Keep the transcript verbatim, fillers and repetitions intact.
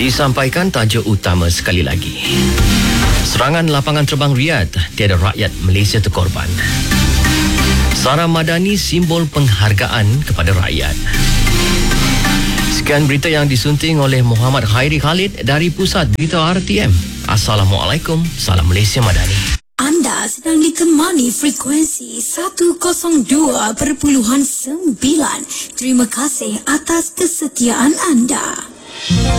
Disampaikan tajuk utama sekali lagi. Serangan lapangan terbang Riyadh, tiada rakyat Malaysia terkorban. Sarah Madani simbol penghargaan kepada rakyat. Sekian berita yang disunting oleh Muhammad Khairi Khalid dari Pusat Berita R T M. Assalamualaikum, salam Malaysia Madani. Anda sedang ditemani frekuensi seratus dua perpuluhan sembilan. Terima kasih atas kesetiaan anda.